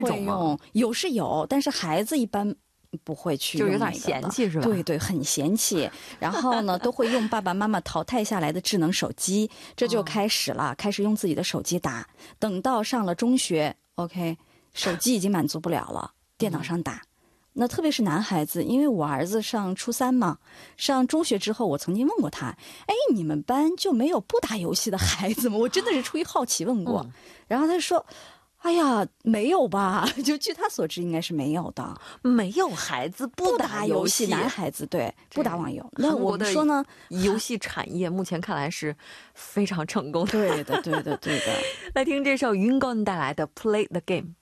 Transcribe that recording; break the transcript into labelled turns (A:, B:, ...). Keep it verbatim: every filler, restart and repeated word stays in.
A: 会用，有是有，但是孩子一般不会去用、那个、
B: 就有点嫌弃是吧？
A: 对对，很嫌弃。然后呢，都会用爸爸妈妈淘汰下来的智能手机，这就开始了，哦、开始用自己的手机打。等到上了中学 ，OK， 手机已经满足不了了，电脑上打。嗯，那特别是男孩子，因为我儿子上初三嘛，上中学之后，我曾经问过他，哎，你们班就没有不打游戏的孩子吗？我真的是出于好奇问过，嗯、然后他说，哎呀，没有吧？就据他所知，应该是没有的，
B: 没有孩子不打游戏，
A: 男孩子对不打网游。那我们说呢，
B: 游戏产业目前看来是非常成功的。
A: 对的，对的，对的。
B: 来听这首云高带来的《Play the Game》。